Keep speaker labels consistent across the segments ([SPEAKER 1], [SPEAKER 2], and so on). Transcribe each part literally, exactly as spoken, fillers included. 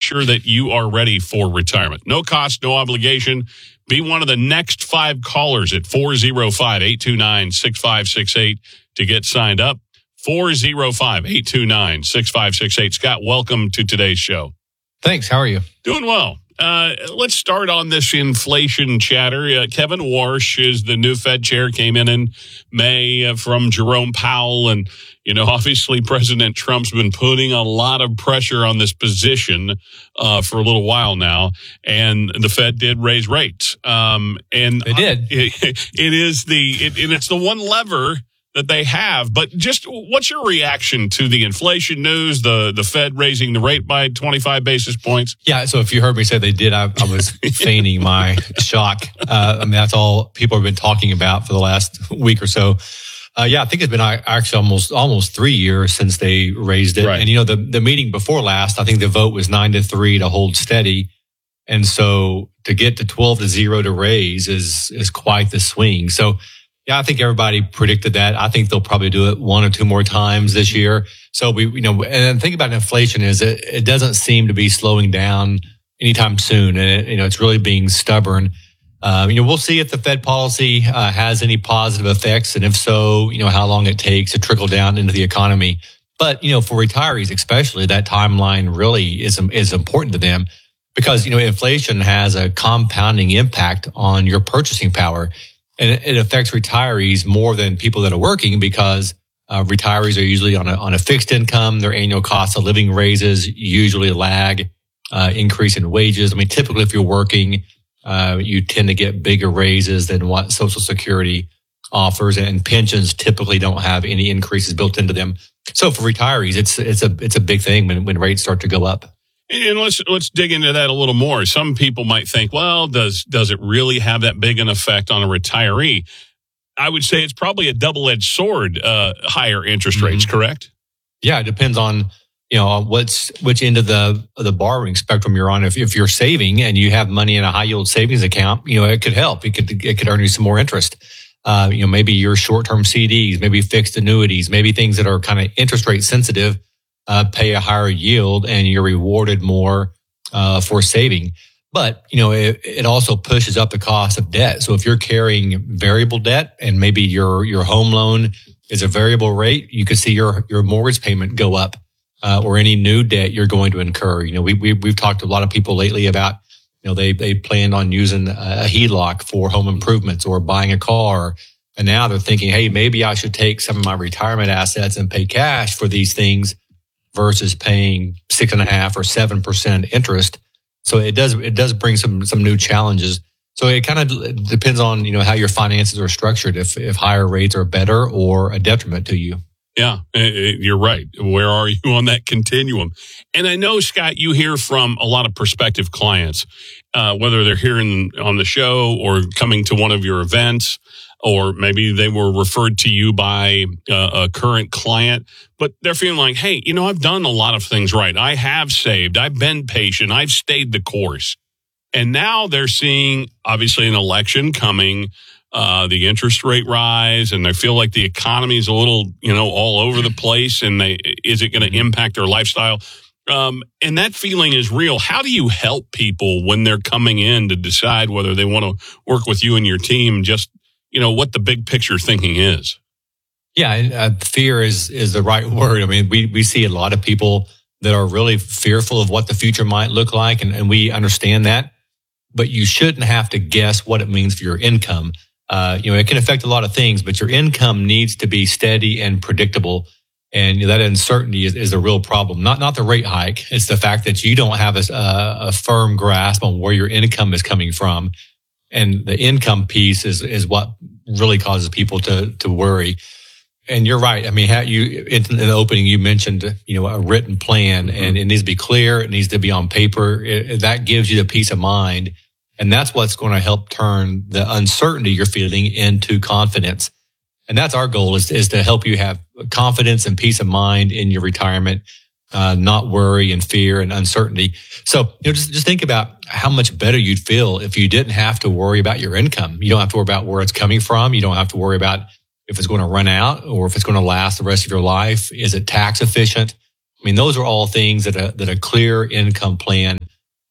[SPEAKER 1] sure that you are ready for retirement. No cost, no obligation. Be one of the next five callers at four oh five, eight two nine, six five six eight to get signed up. four oh five, eight two nine, six five six eight. Scott, welcome to today's show.
[SPEAKER 2] Thanks. How are you?
[SPEAKER 1] Doing well. Uh, let's start on this inflation chatter. Uh, Kevin Warsh is the new Fed chair, came in in May uh, from Jerome Powell. And, you know, obviously President Trump's been putting a lot of pressure on this position uh, for a little while now. And the Fed did raise rates. Um, and
[SPEAKER 2] They did.
[SPEAKER 1] It, it is the, it, and it's the one lever that they have. But just what's your reaction to the inflation news, the the Fed raising the rate by twenty-five basis points?
[SPEAKER 2] Yeah, so if you heard me say they did, I, I was feigning my shock. Uh, I mean, that's all people have been talking about for the last week or so. Uh, yeah, I think it's been actually almost almost three years since they raised it.
[SPEAKER 1] Right.
[SPEAKER 2] And, you know, the, the meeting before last, I think the vote was nine to three to hold steady. And so to get to twelve to zero to raise is is quite the swing. So, yeah, I think everybody predicted that. I think they'll probably do it one or two more times this year. So we, you know, and the thing about inflation is it, it doesn't seem to be slowing down anytime soon. And, it, you know, it's really being stubborn. Uh, you know, we'll see if the Fed policy uh, has any positive effects. And if so, you know, how long it takes to trickle down into the economy. But, you know, for retirees especially, that timeline really is, is important to them because, you know, inflation has a compounding impact on your purchasing power. And it affects retirees more than people that are working because uh, retirees are usually on a on a fixed income. Their annual cost of living raises usually lag uh, increase in wages. I mean, typically if you're working, uh, you tend to get bigger raises than what Social Security offers, and pensions typically don't have any increases built into them. So for retirees, it's it's a it's a big thing when when rates start to go up.
[SPEAKER 1] And let's let's dig into that a little more. Some people might think, well, does does it really have that big an effect on a retiree? I would say it's probably a double-edged sword, uh, higher interest rates, mm-hmm. correct?
[SPEAKER 2] Yeah, it depends on, you know, what's which end of the of the borrowing spectrum you're on. If if you're saving and you have money in a high-yield savings account, you know, it could help. It could it could earn you some more interest. Uh, you know, maybe your short-term C Ds, maybe fixed annuities, maybe things that are kind of interest rate sensitive. Uh, pay a higher yield and you're rewarded more uh, for saving. But, you know, it, it also pushes up the cost of debt. So if you're carrying variable debt and maybe your your home loan is a variable rate, you could see your your mortgage payment go up uh, or any new debt you're going to incur. You know, we, we, we've talked to a lot of people lately about, you know, they, they planned on using a H E L O C for home improvements or buying a car. And now they're thinking, hey, maybe I should take some of my retirement assets and pay cash for these things versus paying six and a half or seven percent interest. So it does it does bring some some new challenges. So it kind of depends on, you know, how your finances are structured. If if higher rates are better or a detriment to you.
[SPEAKER 1] Yeah, you're right. Where are you on that continuum? And I know, Scott, you hear from a lot of prospective clients, uh, whether they're hearing on the show or coming to one of your events, or maybe they were referred to you by uh, a current client, but they're feeling like, hey, you know, I've done a lot of things right. I have saved. I've been patient. I've stayed the course. And now they're seeing, obviously, an election coming, uh, the interest rate rise, and they feel like the economy is a little, you know, all over the place. And they, is it going to impact their lifestyle? Um, and that feeling is real. How do you help people when they're coming in to decide whether they want to work with you and your team, just, you know, what the big picture thinking is?
[SPEAKER 2] Yeah, uh, fear is is the right word. I mean, we, we see a lot of people that are really fearful of what the future might look like, and, and we understand that. But you shouldn't have to guess what it means for your income. Uh, you know, it can affect a lot of things, but your income needs to be steady and predictable. And that uncertainty is, is a real problem. Not not the rate hike. It's the fact that you don't have a, a firm grasp on where your income is coming from. And the income piece is is what really causes people to to worry. And you're right. I mean, how you in the opening you mentioned, you know, a written plan, mm-hmm. and it needs to be clear. It needs to be on paper. It, that gives you the peace of mind, and that's what's going to help turn the uncertainty you're feeling into confidence. And that's our goal: is is to help you have confidence and peace of mind in your retirement, uh, not worry and fear and uncertainty. So, you know, just just think about how much better you'd feel if you didn't have to worry about your income. You don't have to worry about where it's coming from. You don't have to worry about if it's going to run out or if it's going to last the rest of your life. Is it tax efficient? I mean, those are all things that a, that a clear income plan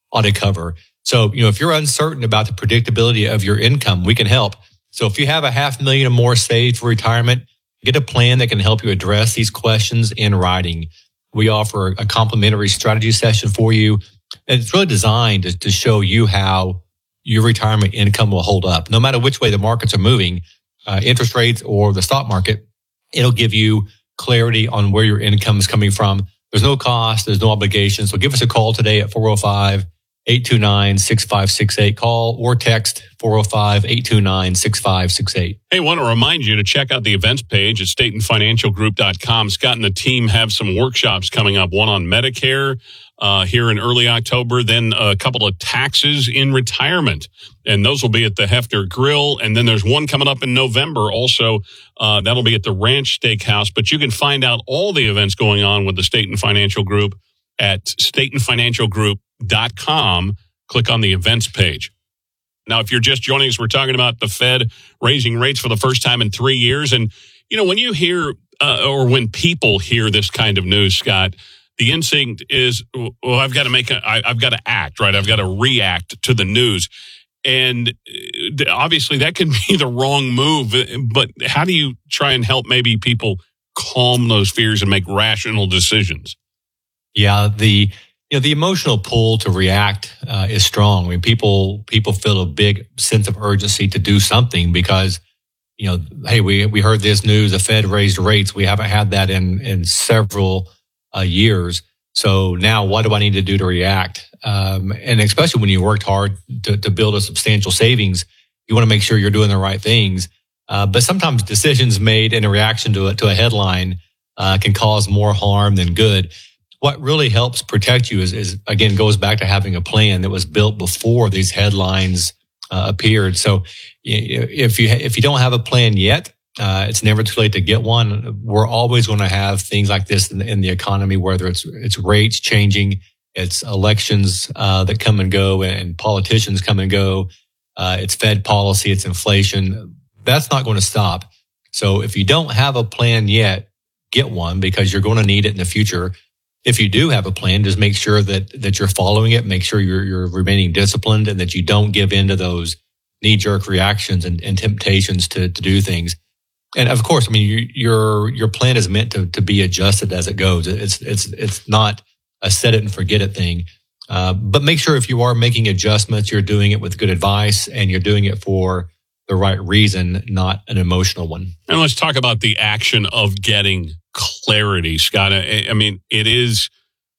[SPEAKER 2] ought to cover. So, you know, if you're uncertain about the predictability of your income, we can help. So if you have a half million or more saved for retirement, get a plan that can help you address these questions in writing. We offer a complimentary strategy session for you. And it's really designed to, to show you how your retirement income will hold up. No matter which way the markets are moving, uh, interest rates or the stock market, it'll give you clarity on where your income is coming from. There's no cost. There's no obligation. So give us a call today at four oh five, eight two nine, six five six eight. Call or text four oh five, eight two nine, six five six eight.
[SPEAKER 1] Hey, I want to remind you to check out the events page at Staten Financial Group dot com. Scott and the team have some workshops coming up, one on Medicare uh, here in early October, then a couple of taxes in retirement. And those will be at the Hefner Grill. And then there's one coming up in November also. Uh, that'll be at the Ranch Steakhouse. But you can find out all the events going on with the Staten Financial Group at Staten Financial Group dot com. Click on the events page. Now, if you're just joining us, we're talking about the Fed raising rates for the first time in three years. And, you know, when you hear uh, or when people hear this kind of news, Scott, the instinct is, well, I've got to make a, I, I've got to act, right? I've got to react to the news. And obviously that can be the wrong move. But how do you try and help maybe people calm those fears and make rational decisions?
[SPEAKER 2] Yeah, the you know the emotional pull to react uh, is strong. I mean, people people feel a big sense of urgency to do something because you know, hey, we we heard this news: the Fed raised rates. We haven't had that in in several uh, years. So now, what do I need to do to react? Um, and especially when you worked hard to, to build a substantial savings, you want to make sure you're doing the right things. Uh, but sometimes decisions made in a reaction to a, to a headline uh, can cause more harm than good. What really helps protect you is, is, again, goes back to having a plan that was built before these headlines uh, appeared. So if you if you don't have a plan yet, uh, it's never too late to get one. We're always going to have things like this in the, in the economy, whether it's it's rates changing, it's elections uh, that come and go, and politicians come and go. Uh, it's Fed policy, it's inflation. That's not going to stop. So if you don't have a plan yet, get one because you're going to need it in the future. If you do have a plan, just make sure that that you're following it. Make sure you're you're remaining disciplined and that you don't give in to those knee-jerk reactions and, and temptations to to do things. And of course, I mean, you, your your plan is meant to to be adjusted as it goes. It's it's it's not a set it and forget it thing. Uh, but make sure if you are making adjustments, you're doing it with good advice and you're doing it for the right reason, not an emotional one.
[SPEAKER 1] And let's talk about the action of getting clarity, Scott. I, I mean, it is,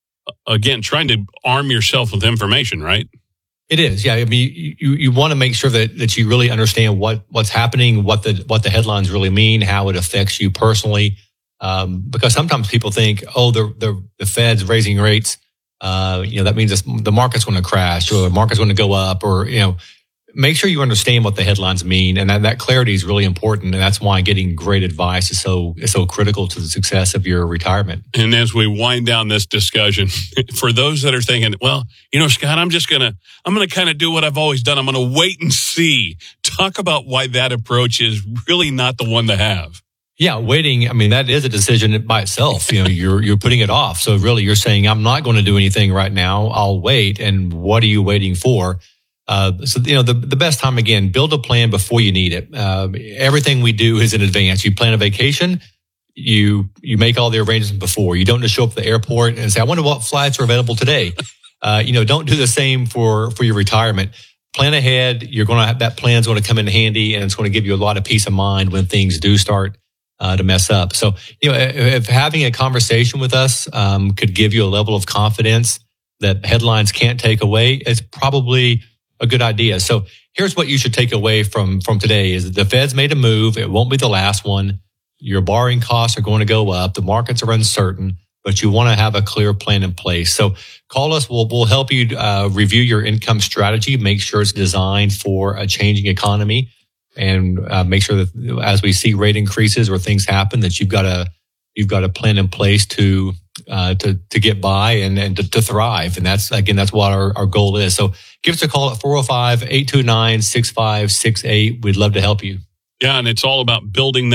[SPEAKER 1] again, trying to arm yourself with information, right?
[SPEAKER 2] It is, yeah. I mean, you you want to make sure that, that you really understand what what's happening, what the what the headlines really mean, how it affects you personally. Um, because sometimes people think, oh, the the, the Fed's raising rates, uh, you know, that means the market's going to crash or the market's going to go up, or you know. Make sure you understand what the headlines mean, and that, that clarity is really important, and that's why getting great advice is so is so critical to the success of your retirement.
[SPEAKER 1] And as we wind down this discussion, for those that are thinking, well, you know, Scott, I'm just gonna I'm gonna kind of do what I've always done. I'm gonna wait and see. Talk about why that approach is really not the one to have.
[SPEAKER 2] Yeah, waiting. I mean, that is a decision by itself. You know, you're you're putting it off. So really, you're saying, I'm not going to do anything right now. I'll wait. And what are you waiting for? Uh, so, you know, the, the best time, again, build a plan before you need it. Uh, everything we do is in advance. You plan a vacation, you, you make all the arrangements before. You don't just show up at the airport and say, I wonder what flights are available today. Uh, you know, don't do the same for, for your retirement. Plan ahead. You're going to have that plan's going to come in handy and it's going to give you a lot of peace of mind when things do start uh, to mess up. So, you know, if, if having a conversation with us, um, could give you a level of confidence that headlines can't take away, it's probably a good idea. So here's what you should take away from, from today is that the Fed's made a move. It won't be the last one. Your borrowing costs are going to go up. The markets are uncertain, but you want to have a clear plan in place. So call us. We'll, we'll help you uh, review your income strategy, make sure it's designed for a changing economy, and uh, make sure that as we see rate increases or things happen, that you've got a, you've got a plan in place to Uh, to to get by and, and to, to thrive. And that's, again, that's what our, our goal is. So give us a call at four oh five, eight two nine, six five six eight. We'd love to help you.
[SPEAKER 1] Yeah, and it's all about building that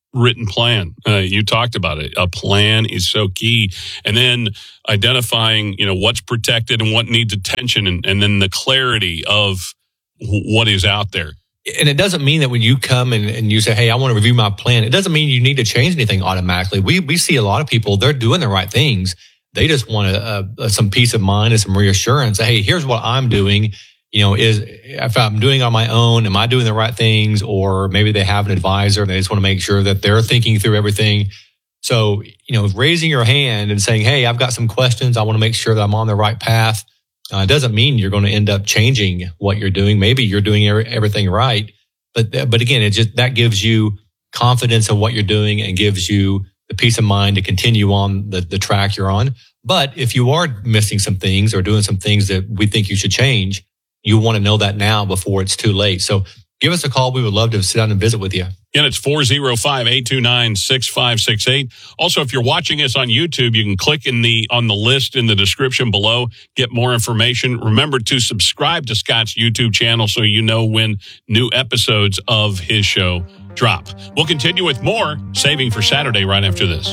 [SPEAKER 1] written plan. Uh, you talked about it. A plan is so key. And then identifying, you know, what's protected and what needs attention, and, and then the clarity of w- what is out there.
[SPEAKER 2] And it doesn't mean that when you come and, and you say, hey, I want to review my plan, it doesn't mean you need to change anything automatically. We we see a lot of people, they're doing the right things. They just want a, a, some peace of mind and some reassurance. Hey, here's what I'm doing. You know, is if I'm doing on my own, am I doing the right things? Or maybe they have an advisor and they just want to make sure that they're thinking through everything. So, you know, raising your hand and saying, hey, I've got some questions. I want to make sure that I'm on the right path. Uh, it doesn't mean you're going to end up changing what you're doing. Maybe you're doing everything right. But, but again, it just, that gives you confidence in what you're doing and gives you the peace of mind to continue on the, the track you're on. But if you are missing some things or doing some things that we think you should change, you want to know that now before it's too late. So give us a call. We would love to sit down and visit with you.
[SPEAKER 1] Again, it's four oh five, eight two nine, six five six eight. Also, if you're watching us on YouTube, you can click in the on the list in the description below, get more information. Remember to subscribe to Scott's YouTube channel so you know when new episodes of his show drop. We'll continue with more Saving for Saturday right after this.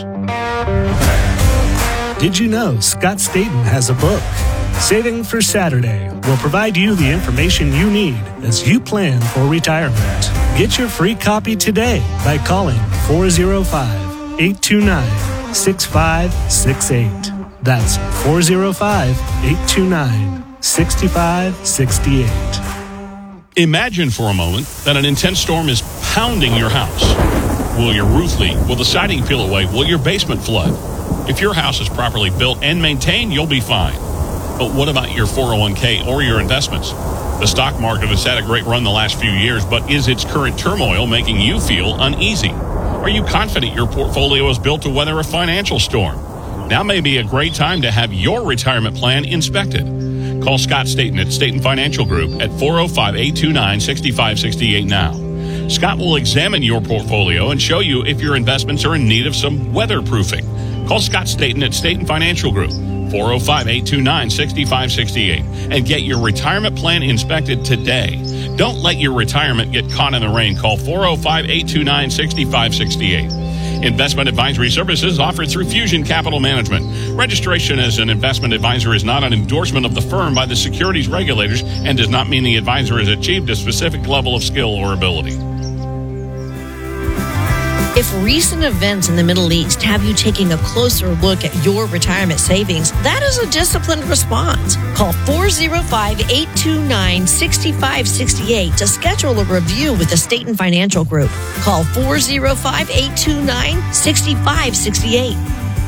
[SPEAKER 3] Did you know Scott Staten has a book? Saving for Saturday will provide you the information you need as you plan for retirement. Get your free copy today by calling four oh five, eight two nine, six five six eight. That's four oh five, eight two nine, six five six eight.
[SPEAKER 1] Imagine for a moment that an intense storm is pounding your house. Will your roof leak? Will the siding peel away? Will your basement flood? If your house is properly built and maintained, you'll be fine. But what about your four oh one k or your investments? The stock market has had a great run the last few years, but is its current turmoil making you feel uneasy? Are you confident your portfolio is built to weather a financial storm? Now may be a great time to have your retirement plan inspected. Call Scott Staten at Staten Financial Group at four oh five, eight two nine, six five six eight now. Scott will examine your portfolio and show you if your investments are in need of some weatherproofing. Call Scott Staten at Staten Financial Group, four oh five, eight two nine, six five six eight, and get your retirement plan inspected today. Don't let your retirement get caught in the rain. Call four oh five, eight two nine, six five six eight. Investment advisory services offered through Fusion Capital Management. Registration as an investment advisor is not an endorsement of the firm by the securities regulators and does not mean the advisor has achieved a specific level of skill or ability.
[SPEAKER 4] If recent events in the Middle East have you taking a closer look at your retirement savings, that is a disciplined response. Call four oh five, eight two nine, six five six eight to schedule a review with the Staten Financial Group. Call four oh five, eight two nine, six five six eight.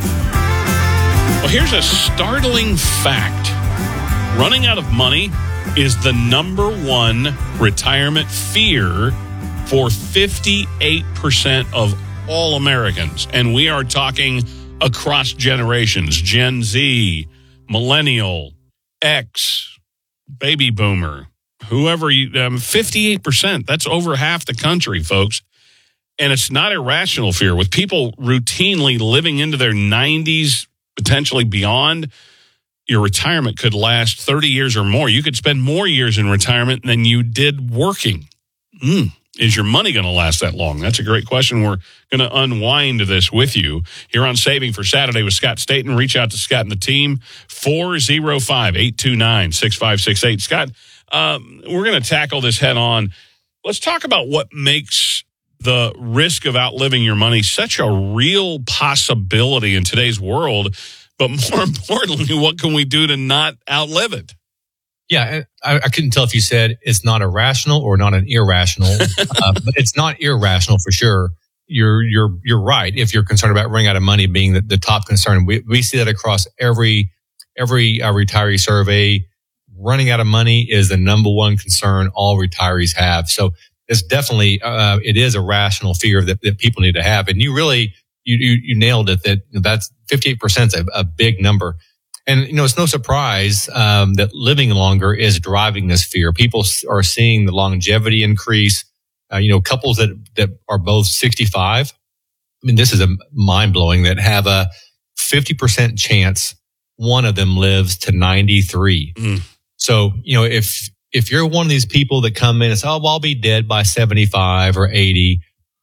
[SPEAKER 1] Well, here's a startling fact. Running out of money is the number one retirement fear for fifty-eight percent of all Americans. And we are talking across generations, Gen Z, Millennial, X, Baby Boomer, whoever you, um, fifty-eight percent. That's over half the country, folks. And it's not irrational fear. With people routinely living into their nineties, potentially beyond, your retirement could last thirty years or more. You could spend more years in retirement than you did working. Mm. Is your money going to last that long? That's a great question. We're going to unwind this with you here on Saving for Saturday with Scott Staten. Reach out to Scott and the team, four oh five, eight two nine, six five six eight. Scott, um, we're going to tackle this head on. Let's talk about what makes the risk of outliving your money such a real possibility in today's world. But more importantly, what can we do to not outlive it?
[SPEAKER 2] Yeah, I, I couldn't tell if you said it's not irrational or not an irrational, uh, but it's not irrational for sure. You're you're you're right. If you're concerned about running out of money being the, the top concern, we we see that across every every uh, retiree survey. Running out of money is the number one concern all retirees have. So it's definitely uh, it is a rational fear that, that people need to have. And you really you you, you nailed it. That that's fifty-eight percent is a, a big number. And, you know, it's no surprise um, that living longer is driving this fear. People are seeing the longevity increase. Uh, you know, couples that, that are both sixty-five. I mean, this is a mind-blowing that have a fifty percent chance one of them lives to ninety-three. Mm. So, you know, if if you're one of these people that come in and say, oh, well, I'll be dead by seventy-five or eighty,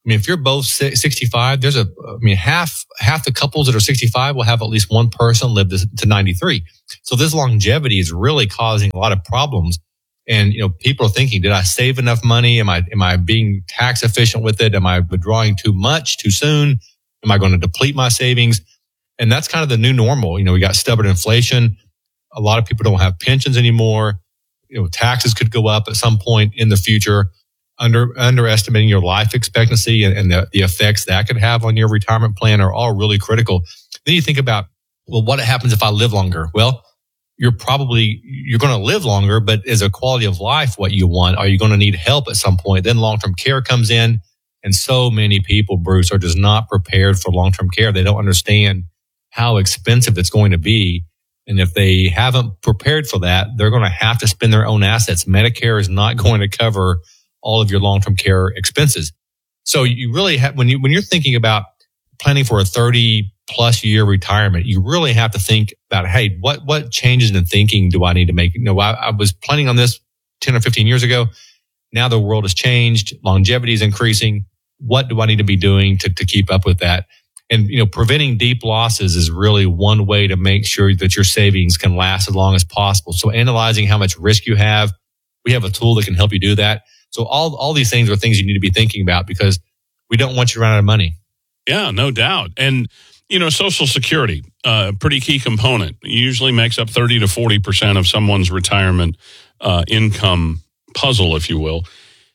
[SPEAKER 2] mean, if you're both sixty-five, there's a, I mean, half, half the couples that are sixty-five will have at least one person live to ninety-three. So this longevity is really causing a lot of problems. And, you know, people are thinking, did I save enough money? Am I, am I being tax efficient with it? Am I withdrawing too much too soon? Am I going to deplete my savings? And that's kind of the new normal. You know, we got stubborn inflation. A lot of people don't have pensions anymore. You know, taxes could go up at some point in the future. Under underestimating your life expectancy and, and the, the effects that could have on your retirement plan are all really critical. Then you think about, well, what happens if I live longer? Well, you're probably, you're going to live longer, but is a quality of life what you want? Are you going to need help at some point? Then long-term care comes in, and so many people, Bruce, are just not prepared for long-term care. They don't understand how expensive it's going to be. And if they haven't prepared for that, they're going to have to spend their own assets. Medicare is not going to cover all of your long-term care expenses. So you really have, when you, when you're thinking about planning for a thirty plus year retirement, you really have to think about, hey, what, what changes in thinking do I need to make? You know, I, I was planning on this ten or fifteen years ago. Now the world has changed. Longevity is increasing. What do I need to be doing to, to keep up with that? And, you know, preventing deep losses is really one way to make sure that your savings can last as long as possible. So analyzing how much risk you have, we have a tool that can help you do that. So all, all these things are things you need to be thinking about because we don't want you to run out of money.
[SPEAKER 1] Yeah, no doubt. And, you know, Social Security, a uh, pretty key component. It usually makes up thirty to forty percent of someone's retirement uh, income puzzle, if you will.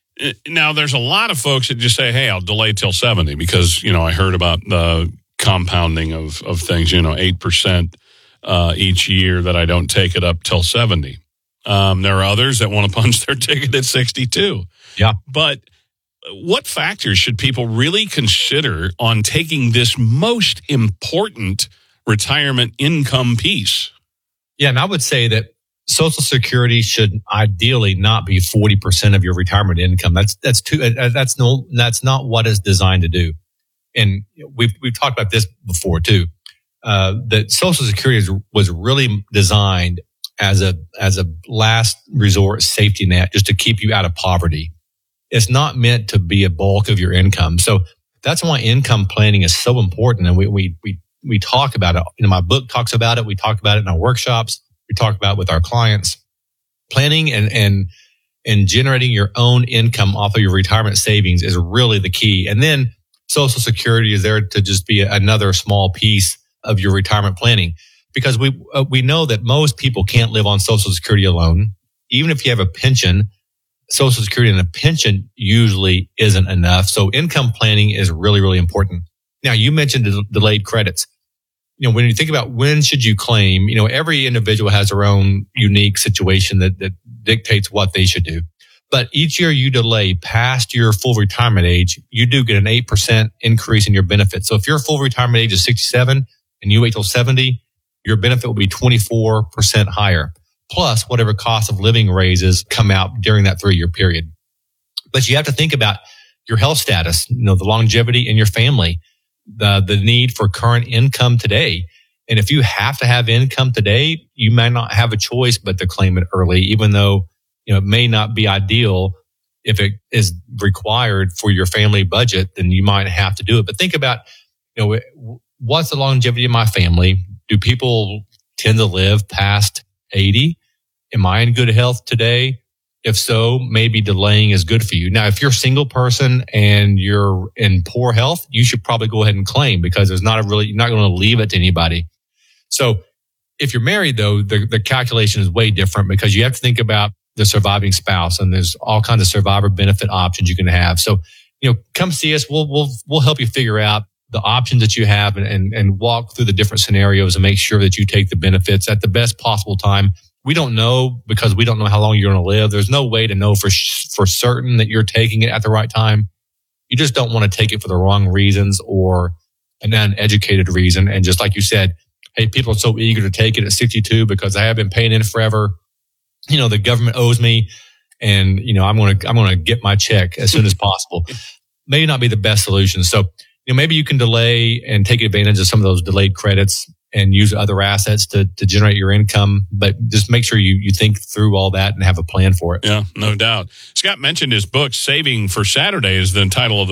[SPEAKER 1] Now, there's a lot of folks that just say, hey, I'll delay till seventy because, you know, I heard about the compounding of, of things, you know, eight percent uh, each year that I don't take it up till seventy. Um, there are others that want to punch their ticket at sixty-two.
[SPEAKER 2] Yeah.
[SPEAKER 1] But what factors should people really consider on taking this most important retirement income piece?
[SPEAKER 2] Yeah, and I would say that Social Security should ideally not be forty percent of your retirement income. That's that's too. That's no. That's not what it's designed to do. And we've we've talked about this before too. Uh, that Social Security was really designed as a as a last resort safety net, just to keep you out of poverty. It's not meant to be a bulk of your income. So that's why income planning is so important. And we we we we talk about it. You know, my book talks about it. We talk about it in our workshops. We talk about it with our clients. Planning and and and generating your own income off of your retirement savings is really the key. And then Social Security is there to just be another small piece of your retirement planning, because we uh, we know that most people can't live on Social Security alone. Even if you have a pension, Social Security and a pension usually isn't enough. So income planning is really, really important. Now, you mentioned the delayed credits. You know, when you think about when should you claim, you know, every individual has their own unique situation that, that dictates what they should do. But each year you delay past your full retirement age, you do get an eight percent increase in your benefit. So if your full retirement age is sixty-seven and you wait till seventy, your benefit will be twenty-four percent higher, plus whatever cost of living raises come out during that three-year period. But you have to think about your health status, you know, the longevity in your family, the the need for current income today. And if you have to have income today, you may not have a choice but to claim it early, even though, you know, it may not be ideal. If it is required for your family budget, then you might have to do it. But think about, you know, what's the longevity of my family? Do people tend to live past eighty? Am I in good health today? If so, maybe delaying is good for you. Now, if you're a single person and you're in poor health, you should probably go ahead and claim, because there's not a really, you're not going to leave it to anybody. So if you're married, though, the, the calculation is way different, because you have to think about the surviving spouse, and there's all kinds of survivor benefit options you can have. So, you know, come see us. We'll, we'll, we'll help you figure out the options that you have and, and, and walk through the different scenarios and make sure that you take the benefits at the best possible time. We don't know, because we don't know how long you're going to live. There's no way to know for for certain that you're taking it at the right time. You just don't want to take it for the wrong reasons or an uneducated reason. And just like you said, hey, people are so eager to take it at sixty-two because I have been paying in forever. You know, the government owes me, and you know, I'm going to I'm going to get my check as soon as possible. Maybe not be the best solution. So, you know, maybe you can delay and take advantage of some of those delayed credits and use other assets to, to generate your income. But just make sure you, you think through all that and have a plan for it.
[SPEAKER 1] Yeah, no doubt. Scott mentioned his book, Saving for Saturday is the title of the book.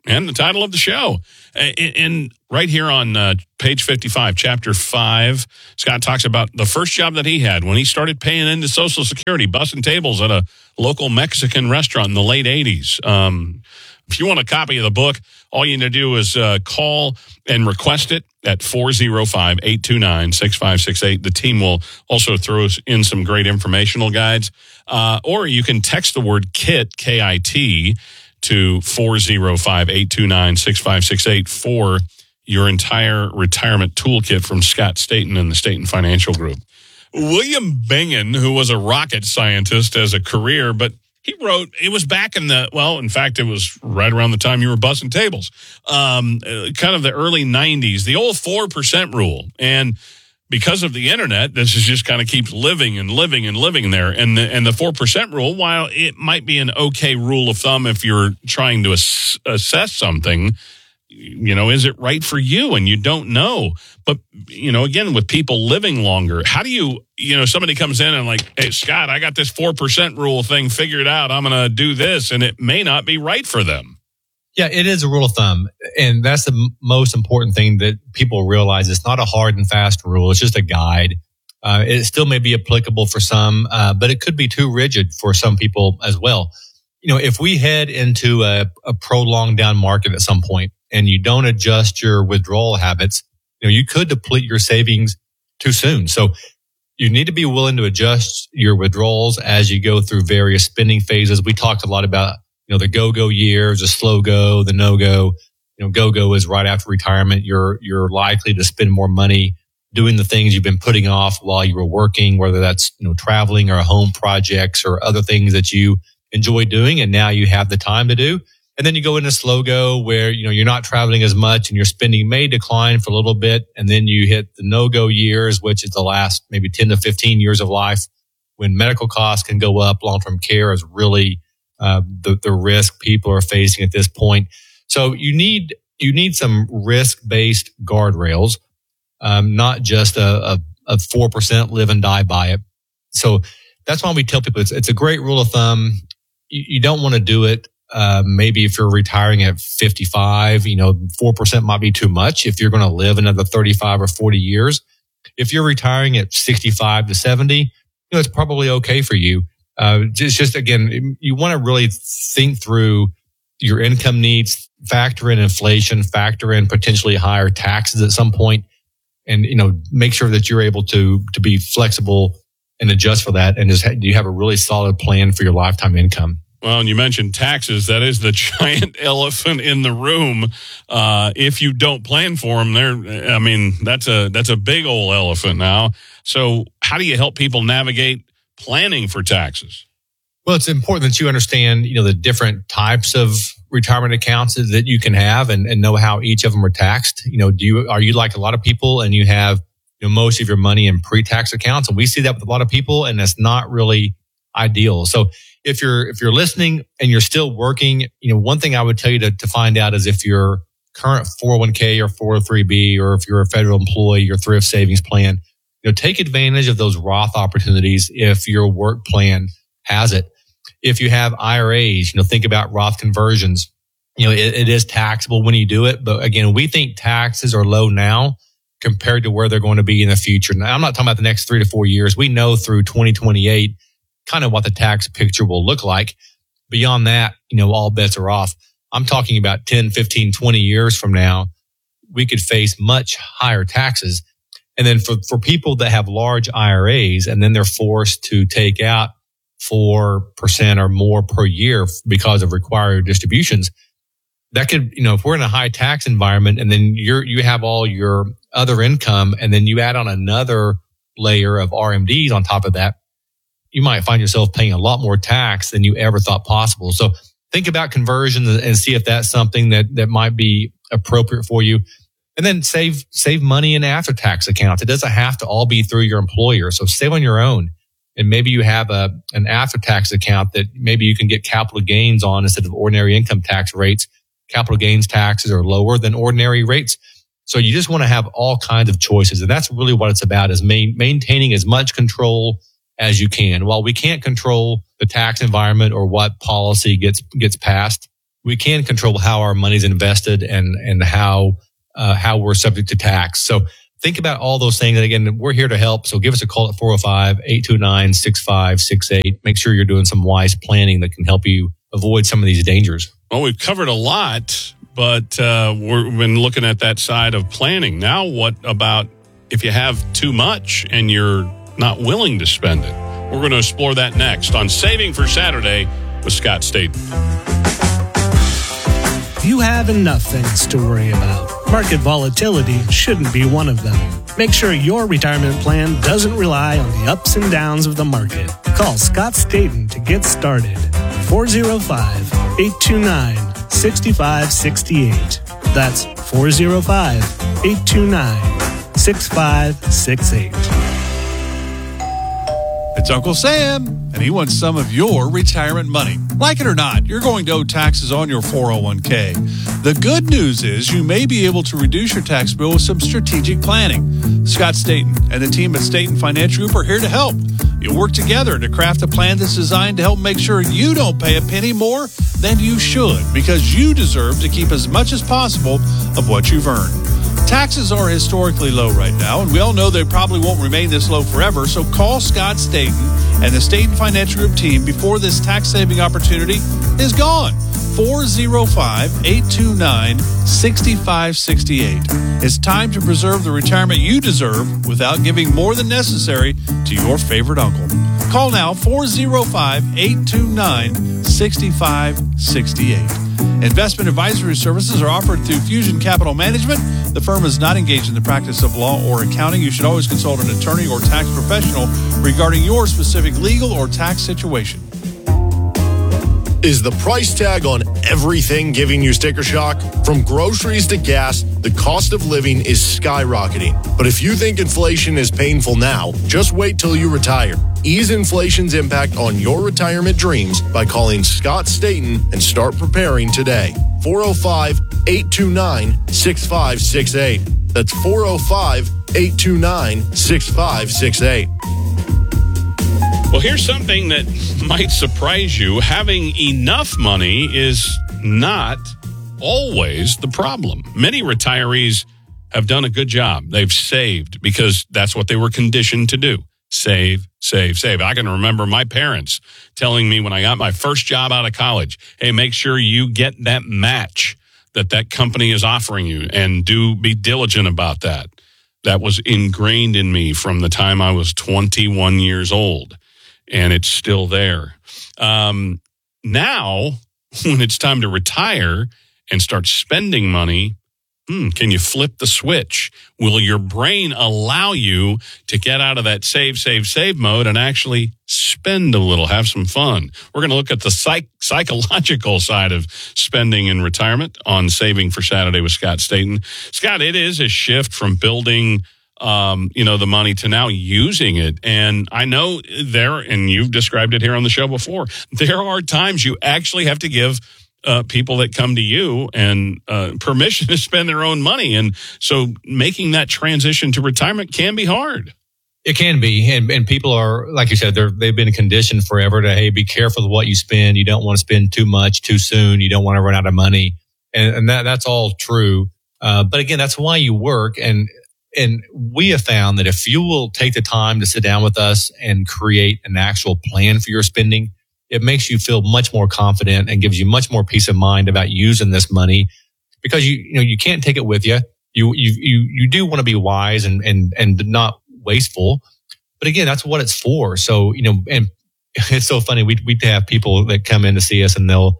[SPEAKER 1] And the title of the show. And right here on uh, page fifty-five, chapter five, Scott talks about the first job that he had when he started paying into Social Security, bussing tables at a local Mexican restaurant in the late eighties. Um, if you want a copy of the book, all you need to do is uh, call and request it at four oh five, eight two nine, six five six eight. The team will also throw us in some great informational guides. Uh, or you can text the word KIT, K I T, to four oh five, eight two nine, six five six eight for your entire retirement toolkit from Scott Staten and the Staten Financial Group. William Bingen, who was a rocket scientist as a career, but he wrote, it was back in the, well, in fact, it was right around the time you were bussing tables, um, kind of the early nineties, the old four percent rule. And because of the internet, this is just kind of keeps living and living and living there. And the, and the four percent rule, while it might be an okay rule of thumb if you're trying to ass- assess something, you know, is it right for you? And you don't know. But, you know, again, with people living longer, how do you, you know, somebody comes in and like, hey, Scott, I got this four percent rule thing figured out. I'm going to do this. And it may not be right for them.
[SPEAKER 2] Yeah, it is a rule of thumb. And that's the m- most important thing that people realize. It's not a hard and fast rule. It's just a guide. Uh, it still may be applicable for some, uh, but it could be too rigid for some people as well. You know, if we head into a, a prolonged down market at some point and you don't adjust your withdrawal habits, you know, you could deplete your savings too soon. So you need to be willing to adjust your withdrawals as you go through various spending phases. We talked a lot about, you know, the go-go years, the slow go, the no-go. You know, go-go is right after retirement. You're, you're likely to spend more money doing the things you've been putting off while you were working, whether that's, you know, traveling or home projects or other things that you enjoy doing. And now you have the time to do. And then you go into slow go where, you know, you're not traveling as much and your spending may decline for a little bit. And then you hit the no-go years, which is the last maybe ten to fifteen years of life when medical costs can go up. Long-term care is really Uh, the, the risk people are facing at this point. So you need, you need some risk-based guardrails, um, not just a, a, a four percent live and die by it. So that's why we tell people it's, it's a great rule of thumb. You, you don't want to do it. Uh, maybe if you're retiring at fifty-five, you know, four percent might be too much if you're going to live another thirty-five or forty years. If you're retiring at sixty-five to seventy, you know, it's probably okay for you. Uh, just, just again, you want to really think through your income needs, factor in inflation, factor in potentially higher taxes at some point, and, you know, make sure that you're able to, to be flexible and adjust for that. And just ha- you have a really solid plan for your lifetime income.
[SPEAKER 1] Well, and you mentioned taxes. That is the giant elephant in the room. Uh, if you don't plan for them, there, I mean, that's a, that's a big old elephant now. So how do you help people navigate planning for taxes?
[SPEAKER 2] Well, it's important that you understand, you know, the different types of retirement accounts that you can have and, and know how each of them are taxed. You know, do you, are you like a lot of people and you have, you know, most of your money in pre-tax accounts? And we see that with a lot of people, and that's not really ideal. So if you're, if you're listening and you're still working, you know, one thing I would tell you to, to find out is if your current four oh one k or four oh three b, or if you're a federal employee, your thrift savings plan, you know, take advantage of those Roth opportunities if your work plan has it. If you have I R As, you know, think about Roth conversions. You know, it, it is taxable when you do it. But again, we think taxes are low now compared to where they're going to be in the future. Now, I'm not talking about the next three to four years. We know through twenty twenty-eight kind of what the tax picture will look like. Beyond that, you know, all bets are off. I'm talking about ten, fifteen, twenty years from now, we could face much higher taxes. And then for, for people that have large I R As and then they're forced to take out four percent or more per year because of required distributions, that could, you know, if we're in a high tax environment and then you're, you have all your other income and then you add on another layer of R M Ds on top of that, you might find yourself paying a lot more tax than you ever thought possible. So think about conversions and see if that's something that, that might be appropriate for you. And then save, save money in after tax accounts. It doesn't have to all be through your employer. So save on your own. And maybe you have a, an after tax account that maybe you can get capital gains on instead of ordinary income tax rates. Capital gains taxes are lower than ordinary rates. So you just want to have all kinds of choices. And that's really what it's about, is main, maintaining as much control as you can. While we can't control the tax environment or what policy gets, gets passed, we can control how our money's invested and, and how, uh, how we're subject to tax. So think about all those things. And again, we're here to help. So give us a call at four oh five, eight two nine, six five six eight. Make sure you're doing some wise planning that can help you avoid some of these dangers.
[SPEAKER 1] Well, we've covered a lot, but uh, we're, we've been looking at that side of planning. Now, what about if you have too much and you're not willing to spend it? We're going to explore that next on Saving for Saturday with Scott Staten.
[SPEAKER 3] You have enough things to worry about. Market volatility shouldn't be one of them. Make sure your retirement plan doesn't rely on the ups and downs of the market. Call Scott Staten to get started. four oh five, eight two nine, six five six eight. That's four oh five, eight two nine, six five six eight.
[SPEAKER 5] It's Uncle Sam, and he wants some of your retirement money. Like it or not, you're going to owe taxes on your four oh one k. The good news is you may be able to reduce your tax bill with some strategic planning. Scott Staten and the team at Staten Financial Group are here to help. You'll work together to craft a plan that's designed to help make sure you don't pay a penny more than you should, because you deserve to keep as much as possible of what you've earned. Taxes are historically low right now, and we all know they probably won't remain this low forever, so call Scott Staten and the Staten Financial Group team before this tax-saving opportunity is gone. four oh five, eight two nine, six five six eight. It's time to preserve the retirement you deserve without giving more than necessary to your favorite uncle. Call now, four oh five, eight two nine, six five six eight. Investment advisory services are offered through Fusion Capital Management. The firm is not engaged in the practice of law or accounting. You should always consult an attorney or tax professional regarding your specific legal or tax situation.
[SPEAKER 6] Is the price tag on everything giving you sticker shock? From groceries to gas, the cost of living is skyrocketing. But if you think inflation is painful now, just wait till you retire. Ease inflation's impact on your retirement dreams by calling Scott Staten and start preparing today. four oh five, eight two nine, six five six eight. That's four oh five, eight two nine, six five six eight.
[SPEAKER 1] Well, here's something that might surprise you. Having enough money is not always the problem. Many retirees have done a good job. They've saved because that's what they were conditioned to do. Save, save, save. I can remember my parents telling me when I got my first job out of college, hey, make sure you get that match that that company is offering you and do be diligent about that. That was ingrained in me from the time I was twenty-one years old. And it's still there. Um, now, when it's time to retire and start spending money, hmm, can you flip the switch? Will your brain allow you to get out of that save, save, save mode and actually spend a little, have some fun? We're going to look at the psych- psychological side of spending in retirement on Saving for Saturday with Scott Staten. Scott, it is a shift from building Um, you know, the money to now using it. And I know there, and you've described it here on the show before, there are times you actually have to give uh, people that come to you and uh, permission to spend their own money. And so making that transition to retirement can be hard.
[SPEAKER 2] It can be. And, and people are, like you said, they're, they've been conditioned forever to, hey, be careful with what you spend. You don't want to spend too much too soon. You don't want to run out of money. And, and that, that's all true. Uh, but again, that's why you work. And And we have found that if you will take the time to sit down with us and create an actual plan for your spending, it makes you feel much more confident and gives you much more peace of mind about using this money, because you, you know, you can't take it with you. You, you, you, you do want to be wise and, and, and not wasteful. But again, that's what it's for. So, you know, and it's so funny. We, we have people that come in to see us and they'll,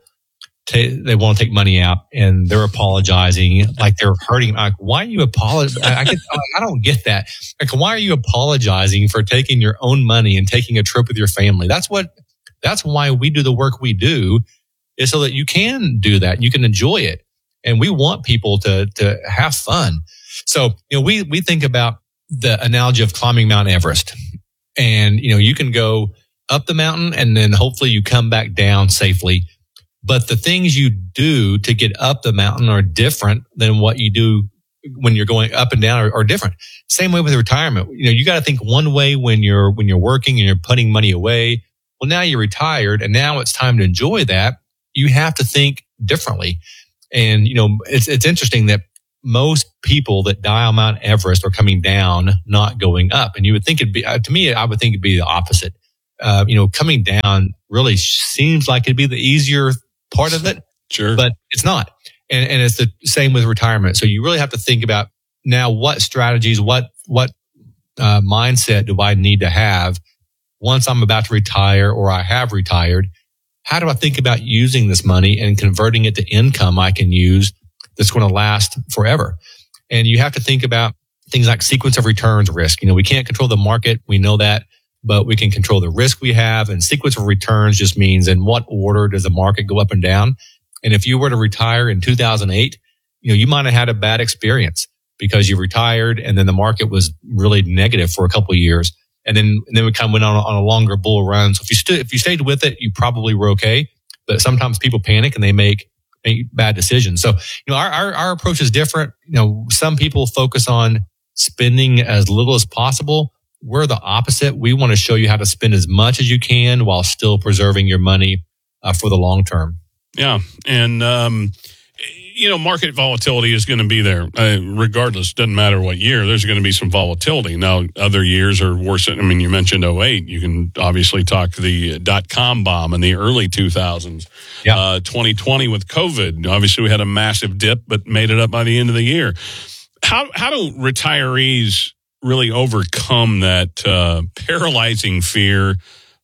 [SPEAKER 2] T- they want to take money out and they're apologizing like they're hurting. Like, why are you apologizing? I, I, get, I don't get that. Like, why are you apologizing for taking your own money and taking a trip with your family? That's what, that's why we do the work we do, is so that you can do that. You can enjoy it. And we want people to, to have fun. So, you know, we, we think about the analogy of climbing Mount Everest, and, you know, you can go up the mountain and then hopefully you come back down safely. But the things you do to get up the mountain are different than what you do when you're going up and down, are, are different. Same way with retirement. You know, you got to think one way when you're, when you're working and you're putting money away. Well, now you're retired and now it's time to enjoy that. You have to think differently. And, you know, it's, it's interesting that most people that die on Mount Everest are coming down, not going up. And you would think it'd be, uh, to me, I would think it'd be the opposite. Uh, you know, coming down really seems like it'd be the easier part of it.
[SPEAKER 1] Sure.
[SPEAKER 2] But it's not. And, and it's the same with retirement. So you really have to think about now what strategies, what, what, uh, mindset do I need to have once I'm about to retire or I have retired? How do I think about using this money and converting it to income I can use that's going to last forever? And you have to think about things like sequence of returns risk. You know, we can't control the market. We know that, but we can control the risk we have. And sequence of returns just means in what order does the market go up and down? And if you were to retire in two thousand eight, you know, you might have had a bad experience because you retired and then the market was really negative for a couple of years. And then, and then we kind of went on a, on a longer bull run. So if you stood, if you stayed with it, you probably were okay. But sometimes people panic and they make, make bad decisions. So, you know, our, our, our approach is different. You know, some people focus on spending as little as possible. We're the opposite. We want to show you how to spend as much as you can while still preserving your money uh, for the long term.
[SPEAKER 1] Yeah. And, um, you know, market volatility is going to be there uh, regardless. Doesn't matter what year, there's going to be some volatility. Now, other years are worse. I mean, you mentioned oh eight. You can obviously talk the dot-com bomb in the early two thousands.
[SPEAKER 2] Yeah.
[SPEAKER 1] Uh, twenty twenty with COVID. Obviously, we had a massive dip, but made it up by the end of the year. How, how do retirees really overcome that uh, paralyzing fear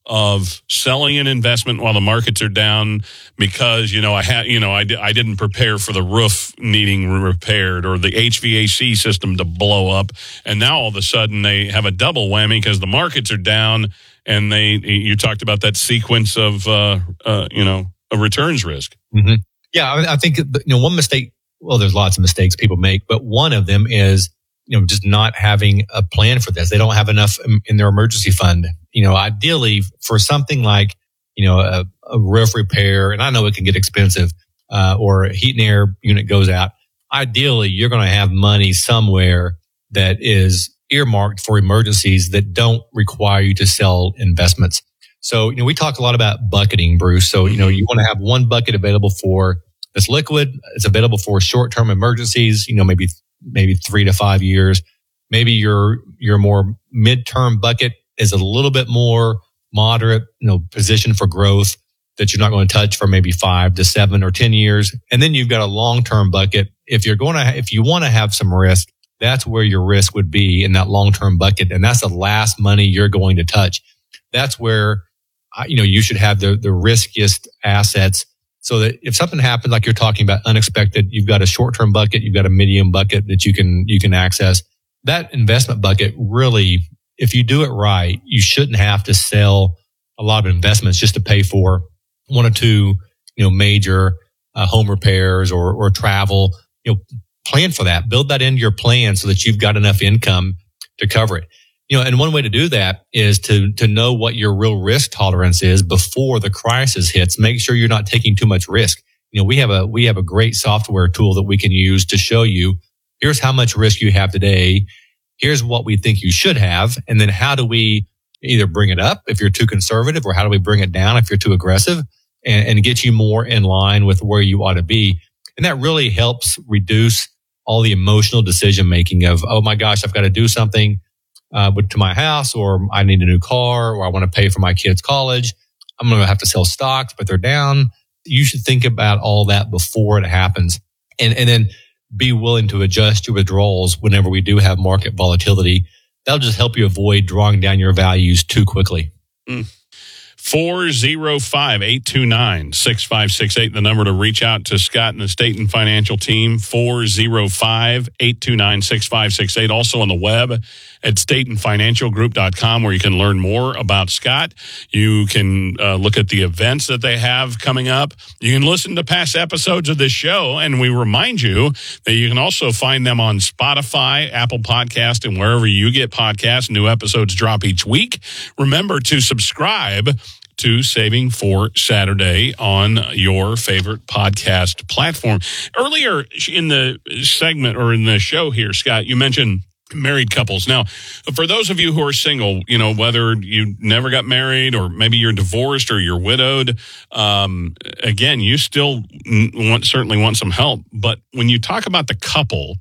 [SPEAKER 1] of selling an investment while the markets are down because, you know, I had, you know, I, di- I didn't prepare for the roof needing repaired or the H V A C system to blow up. And now all of a sudden they have a double whammy because the markets are down and they, you talked about that sequence of, uh, uh, you know, a returns risk.
[SPEAKER 2] Mm-hmm. Yeah. I, I think, you know, one mistake, well, there's lots of mistakes people make, but one of them is, you know, just not having a plan for this. They don't have enough in their emergency fund. You know, ideally for something like, you know, a, a roof repair, and I know it can get expensive, uh, or a heat and air unit goes out. Ideally, you're going to have money somewhere that is earmarked for emergencies that don't require you to sell investments. So, you know, we talk a lot about bucketing, Bruce. So, you know, you want to have one bucket available for that's liquid. It's available for short-term emergencies, you know, maybe maybe three to five years. Maybe your your more mid-term bucket is a little bit more moderate, you know, position for growth that you're not going to touch for maybe five to seven or ten years. And then you've got a long-term bucket. If you're going to, if you want to have some risk, that's where your risk would be in that long-term bucket. And that's the last money you're going to touch. That's where, you know, you should have the, the riskiest assets so that if something happens, like you're talking about unexpected, you've got a short-term bucket, you've got a medium bucket that you can, you can access. That investment bucket really, if you do it right, you shouldn't have to sell a lot of investments just to pay for one or two, you know, major uh, home repairs or, or travel. You know, plan for that. Build that into your plan so that you've got enough income to cover it. You know, and one way to do that is to to know what your real risk tolerance is before the crisis hits. Make sure you're not taking too much risk. You know, we have a we have a great software tool that we can use to show you here's how much risk you have today. Here's what we think you should have. And then how do we either bring it up if you're too conservative, or how do we bring it down if you're too aggressive, and, and get you more in line with where you ought to be. And that really helps reduce all the emotional decision making of, oh my gosh, I've got to do something uh, to my house, or I need a new car, or I want to pay for my kids' college. I'm going to have to sell stocks, but they're down. You should think about all that before it happens. And, and then be willing to adjust your withdrawals whenever we do have market volatility. That'll just help you avoid drawing down your values too quickly.
[SPEAKER 1] Mm. four oh five, eight two nine, six five six eight, the number to reach out to Scott and the Staten Financial team, four oh five, eight two nine, six five six eight. Also on the web at staten financial group dot com, where you can learn more about Scott. You can uh, look at the events that they have coming up. You can listen to past episodes of this show, and we remind you that you can also find them on Spotify, Apple Podcast, and wherever you get podcasts. New episodes drop each week. Remember to subscribe to Saving for Saturday on your favorite podcast platform. Earlier in the segment or in the show here, Scott, you mentioned married couples. Now, for those of you who are single, you know, whether you never got married or maybe you're divorced or you're widowed, um, again, you still want, certainly want some help. But when you talk about the couple,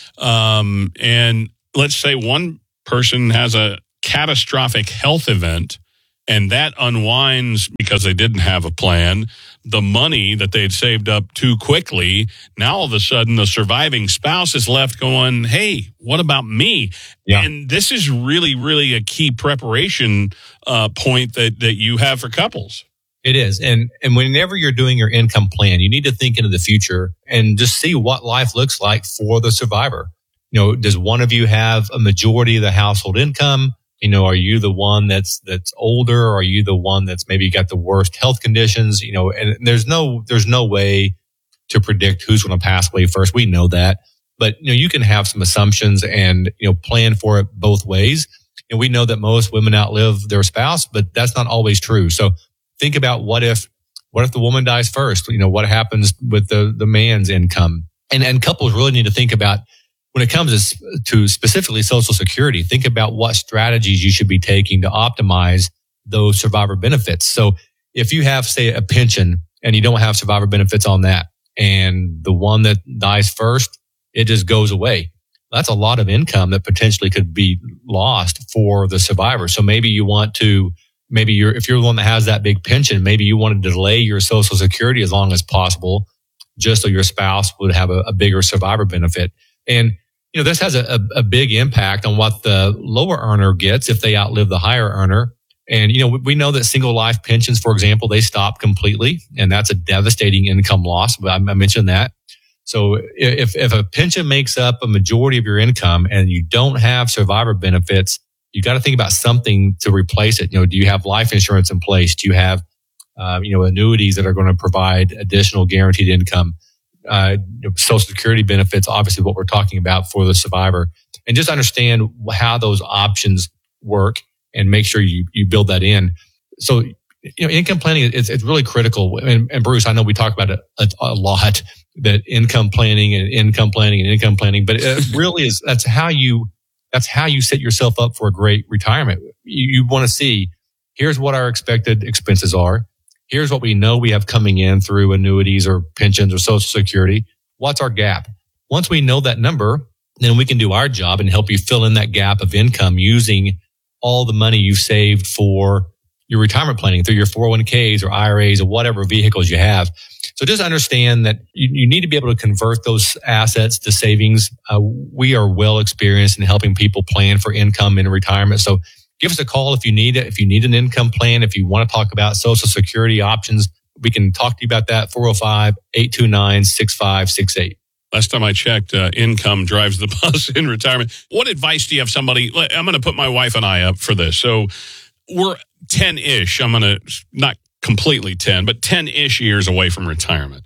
[SPEAKER 1] um, and let's say one person has a catastrophic health event and that unwinds because they didn't have a plan, the money that they had saved up too quickly, now all of a sudden the surviving spouse is left going, hey, what about me? Yeah. And this is really, really a key preparation uh, point that, that you have for couples.
[SPEAKER 2] It is. And and whenever you're doing your income plan, you need to think into the future and just see what life looks like for the survivor. You know, does one of you have a majority of the household income? You know, are you the one that's, that's older? Or are you the one that's maybe got the worst health conditions? You know, and there's no, there's no way to predict who's going to pass away first. We know that, but you know, you can have some assumptions and, you know, plan for it both ways. And we know that most women outlive their spouse, but that's not always true. So think about what if, what if the woman dies first? You know, what happens with the, the man's income? And, and couples really need to think about, when it comes to specifically Social Security, think about what strategies you should be taking to optimize those survivor benefits. So if you have, say, a pension and you don't have survivor benefits on that, and the one that dies first, it just goes away. That's a lot of income that potentially could be lost for the survivor. So maybe you want to, maybe you're, if you're the one that has that big pension, maybe you want to delay your Social Security as long as possible, just so your spouse would have a, a bigger survivor benefit. And, you know, this has a, a, a big impact on what the lower earner gets if they outlive the higher earner. And, you know, we, we know that single life pensions, for example, they stop completely, and that's a devastating income loss. I, I mentioned that. So if, if a pension makes up a majority of your income and you don't have survivor benefits, you got to think about something to replace it. You know, do you have life insurance in place? Do you have, uh, you know, annuities that are going to provide additional guaranteed income? Uh, Social Security benefits, obviously what we're talking about for the survivor, and just understand how those options work and make sure you, you build that in. So, you know, income planning is it's really critical. And, and Bruce, I know we talk about it a, a lot, that income planning and income planning and income planning, but it really is, that's how you, that's how you set yourself up for a great retirement. You, you want to see, here's what our expected expenses are. Here's what we know we have coming in through annuities or pensions or Social Security. What's our gap? Once we know that number, then we can do our job and help you fill in that gap of income using all the money you've saved for your retirement planning through your four oh one k's or I R As or whatever vehicles you have. So just understand that you, you need to be able to convert those assets to savings. Uh, we are well experienced in helping people plan for income in retirement. So give us a call if you need it. If you need an income plan, if you want to talk about Social Security options, we can talk to you about that. four oh five, eight two nine, six five six eight.
[SPEAKER 1] Last time I checked, uh, income drives the bus in retirement. What advice do you have somebody? I'm going to put my wife and I up for this. So we're ten-ish. I'm going to, not completely ten, but ten-ish years away from retirement.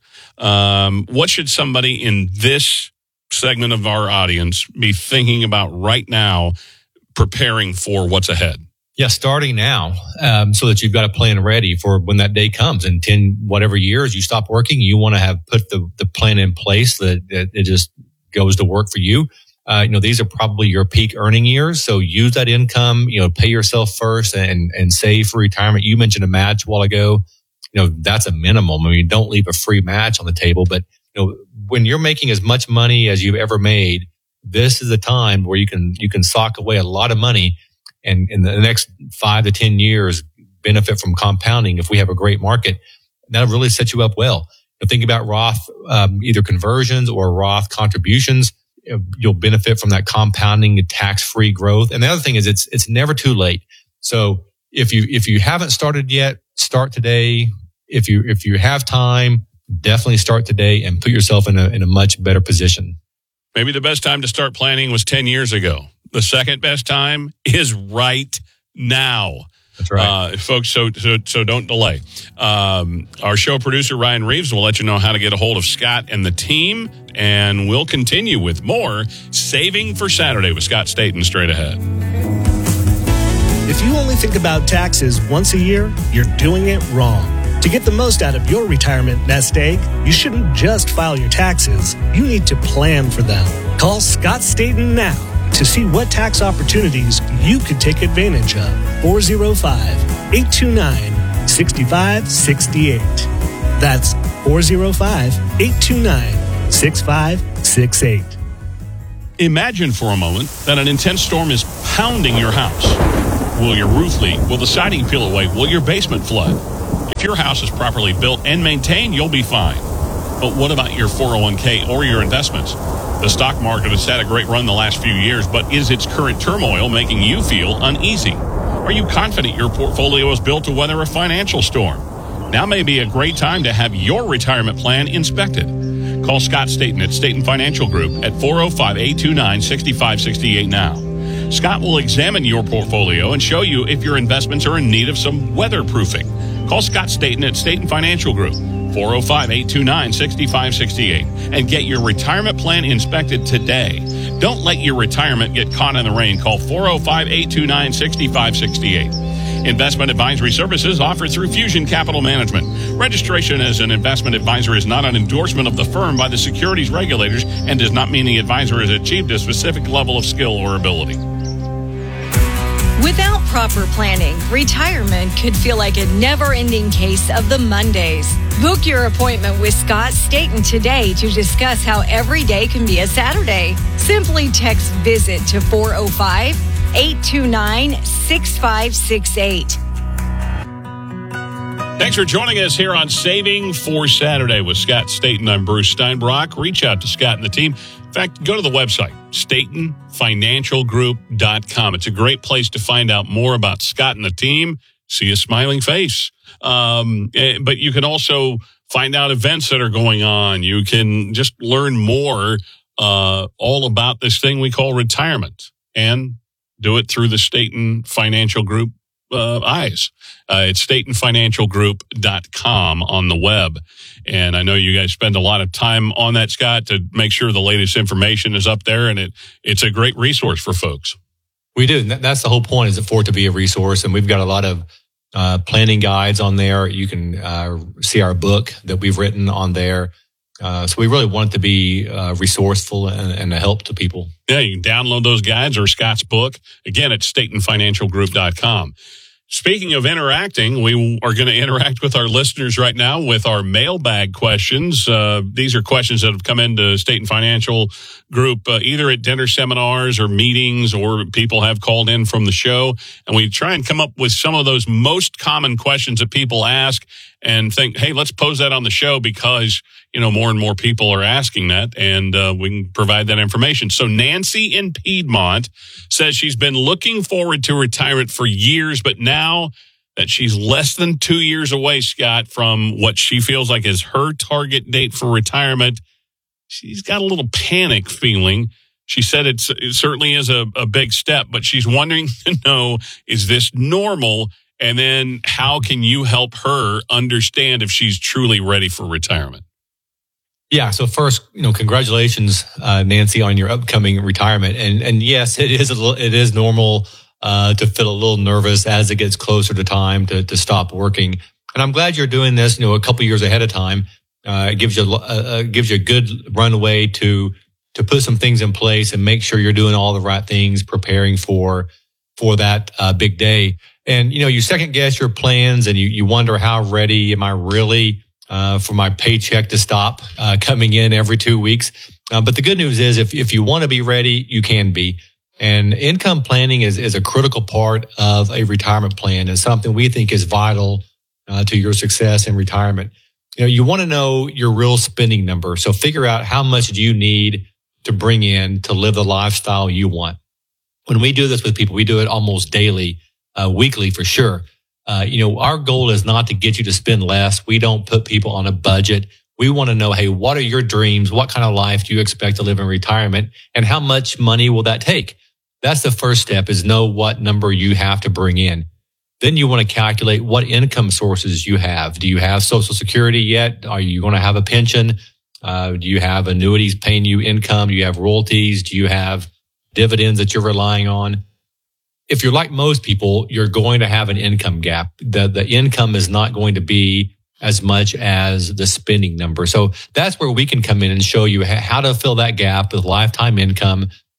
[SPEAKER 1] Um, what should somebody in this segment of our audience be thinking about right now, preparing for what's ahead?
[SPEAKER 2] Yeah, starting now, um, so that you've got a plan ready for when that day comes. In ten, whatever years you stop working, you want to have put the, the plan in place that, that it just goes to work for you. Uh, you know, these are probably your peak earning years. So use that income, you know, pay yourself first and, and save for retirement. You mentioned a match a while ago. You know, that's a minimum. I mean, don't leave a free match on the table, but you know, when you're making as much money as you've ever made, this is a time where you can, you can sock away a lot of money and in the next five to ten years benefit from compounding. If we have a great market, that'll really set you up well. Now, think about Roth, um, either conversions or Roth contributions. You'll benefit from that compounding tax-free growth. And the other thing is it's, it's never too late. So if you, if you haven't started yet, start today. If you, if you have time, definitely start today and put yourself in a, in a much better position.
[SPEAKER 1] Maybe the best time to start planning was ten years ago. The second best time is right now.
[SPEAKER 2] That's right.
[SPEAKER 1] Uh, folks, so, so so don't delay. Um, our show producer, Ryan Reeves, will let you know how to get a hold of Scott and the team, and we'll continue with more Saving for Saturday with Scott Staten straight ahead.
[SPEAKER 3] If you only think about taxes once a year, you're doing it wrong. To get the most out of your retirement nest egg, you shouldn't just file your taxes. You need to plan for them. Call Scott Staten now to see what tax opportunities you could take advantage of. four oh five, eight two nine, six five six eight. That's four oh five, eight two nine, six five six eight.
[SPEAKER 1] Imagine for a moment that an intense storm is pounding your house. Will your roof leak? Will the siding peel away? Will your basement flood? If your house is properly built and maintained, you'll be fine. But what about your four oh one k or your investments? The stock market has had a great run the last few years, but is its current turmoil making you feel uneasy? Are you confident your portfolio is built to weather a financial storm? Now may be a great time to have your retirement plan inspected. Call Scott Staten at Staten Financial Group at four oh five, eight two nine, six five six eight now. Scott will examine your portfolio and show you if your investments are in need of some weatherproofing. Call Scott Staten at Staten Financial Group, four oh five, eight two nine, six five six eight, and get your retirement plan inspected today. Don't let your retirement get caught in the rain. Call four oh five, eight two nine, six five six eight. Investment advisory services offered through Fusion Capital Management. Registration as an investment advisor is not an endorsement of the firm by the securities regulators and does not mean the advisor has achieved a specific level of skill or ability.
[SPEAKER 7] Without proper planning, retirement could feel like a never-ending case of the Mondays. Book your appointment with Scott Staten today to discuss how every day can be a Saturday. Simply text VISIT to four oh five, eight two nine, six five six eight.
[SPEAKER 1] Thanks for joining us here on Saving for Saturday with Scott Staten. I'm Bruce Steinbrock. Reach out to Scott and the team. In fact, go to the website, Staten Financial Group dot com. It's a great place to find out more about Scott and the team. See a smiling face. Um, but you can also find out events that are going on. You can just learn more uh, all about this thing we call retirement, and do it through the Staten Financial Group uh, eyes. Uh, it's Staten Financial Group dot com on the web. And I know you guys spend a lot of time on that, Scott, to make sure the latest information is up there, and it it's a great resource for folks.
[SPEAKER 2] We do. That's the whole point, is for it to be a resource. And we've got a lot of uh, planning guides on there. You can uh, see our book that we've written on there. Uh, so we really want it to be uh, resourceful and, and a help to people.
[SPEAKER 1] Yeah, you can download those guides or Scott's book. Again, it's Staten Financial Group dot com. Speaking of interacting, we are going to interact with our listeners right now with our mailbag questions. Uh, these are questions that have come into Staten Financial Group, uh, either at dinner seminars or meetings, or people have called in from the show. And we try and come up with some of those most common questions that people ask and think, hey, let's pose that on the show because, you know, more and more people are asking that, and uh, we can provide that information. So Nancy in Piedmont says she's been looking forward to retirement for years, but now that she's less than two years away, Scott, from what she feels like is her target date for retirement, she's got a little panic feeling. She said it's, it certainly is a, a big step, but she's wondering to know, is this normal? And then how can you help her understand if she's truly ready for retirement?
[SPEAKER 2] Yeah. So first, you know, congratulations, uh, Nancy, on your upcoming retirement. And and yes, it is a little, it is normal uh, to feel a little nervous as it gets closer to time to to stop working. And I'm glad you're doing this, you know, a couple years ahead of time. Uh, it gives you uh, uh, gives you a good runway to to put some things in place and make sure you're doing all the right things, preparing for for that uh, big day. And you know, you second guess your plans, and you you wonder, how ready am I really Uh, for my paycheck to stop uh, coming in every two weeks. Uh, but the good news is, if if you want to be ready, you can be. And income planning is, is a critical part of a retirement plan, and something we think is vital uh, to your success in retirement. You know, you want to know your real spending number. So figure out how much do you need to bring in to live the lifestyle you want. When we do this with people, we do it almost daily, uh, weekly for sure. Uh, you know, our goal is not to get you to spend less. We don't put people on a budget. We want to know, hey, what are your dreams? What kind of life do you expect to live in retirement? And how much money will that take? That's the first step, is know what number you have to bring in. Then you want to calculate what income sources you have. Do you have Social Security yet? Are you going to have a pension? Uh, do you have annuities paying you income? Do you have royalties? Do you have dividends that you're relying on? If you're like most people, you're going to have an income gap. The the income is not going to be as much as the spending number. So that's where we can come in and show you how to fill that gap with lifetime income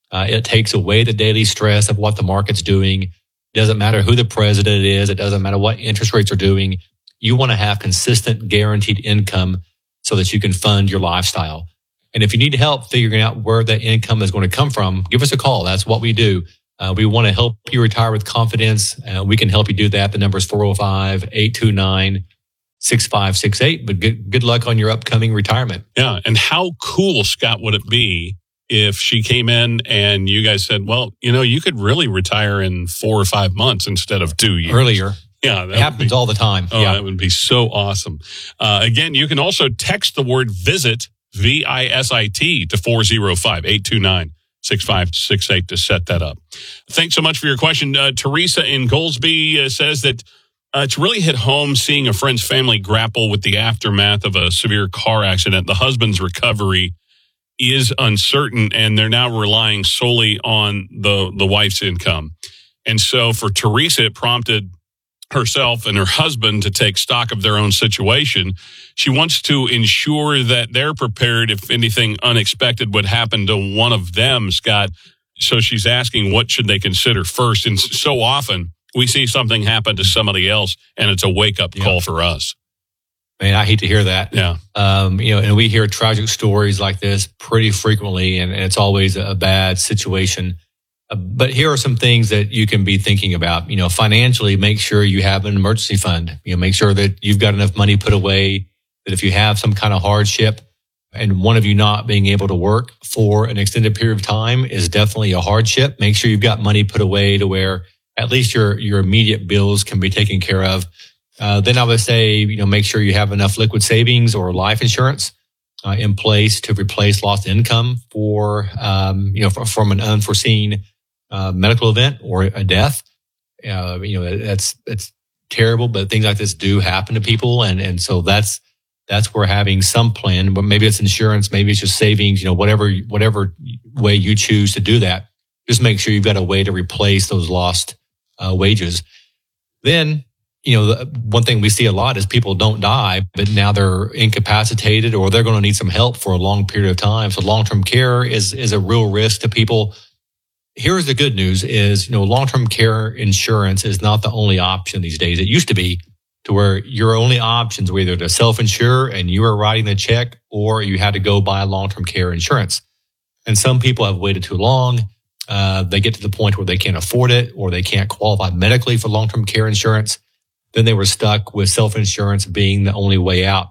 [SPEAKER 2] Uh, it takes away the daily stress of what the market's doing. It doesn't matter who the president is. It doesn't matter what interest rates are doing. You want to have consistent guaranteed income so that you can fund your lifestyle. And if you need help figuring out where that income is going to come from, give us a call. That's what we do. Uh, we want to help you retire with confidence. Uh, we can help you do that. The number is four oh five, eight two nine, six five six eight. But good, good luck on your upcoming retirement.
[SPEAKER 1] Yeah. And how cool, Scott, would it be if she came in and you guys said, well, you know, you could really retire in four or five months instead of two years.
[SPEAKER 2] Earlier.
[SPEAKER 1] Yeah.
[SPEAKER 2] It happens
[SPEAKER 1] be,
[SPEAKER 2] all the time.
[SPEAKER 1] Oh,
[SPEAKER 2] yeah.
[SPEAKER 1] That would be so awesome. Uh, again, you can also text the word visit, V I S I T, to four oh five, eight two nine, six five six eight to set that up. Thanks so much for your question. Uh, Teresa in Goldsby uh, says that uh, it's really hit home seeing a friend's family grapple with the aftermath of a severe car accident. The husband's recovery is uncertain, and they're now relying solely on the, the wife's income. And so for Teresa, it prompted herself and her husband to take stock of their own situation. She wants to ensure that they're prepared if anything unexpected would happen to one of them, Scott. So she's asking, what should they consider first? And so often we see something happen to somebody else and it's a wake-up
[SPEAKER 2] yeah.
[SPEAKER 1] call for us.
[SPEAKER 2] Man, I hate to hear that.
[SPEAKER 1] Yeah.
[SPEAKER 2] Um, you know, and we hear tragic stories like this pretty frequently, and, and it's always a bad situation. Uh, but here are some things that you can be thinking about. You know, financially, make sure you have an emergency fund. You know, make sure that you've got enough money put away that if you have some kind of hardship and one of you not being able to work for an extended period of time is definitely a hardship. Make sure you've got money put away to where at least your, your immediate bills can be taken care of. Uh, then I would say, you know, make sure you have enough liquid savings or life insurance uh, in place to replace lost income for, um, you know, for, from an unforeseen uh, medical event or a death. Uh, you know, that's, that's terrible, but things like this do happen to people. And, and so that's, that's where having some plan, but maybe it's insurance, maybe it's just savings, you know, whatever, whatever way you choose to do that, just make sure you've got a way to replace those lost uh, wages. Then, you know, the, one thing we see a lot is people don't die, but now they're incapacitated or they're going to need some help for a long period of time. So long-term care is, is a real risk to people. Here's the good news is, you know, long-term care insurance is not the only option these days. It used to be to where your only options were either to self-insure and you were writing the check or you had to go buy long-term care insurance. And some people have waited too long. Uh, they get to the point where they can't afford it or they can't qualify medically for long-term care insurance. Then they were stuck with self-insurance being the only way out.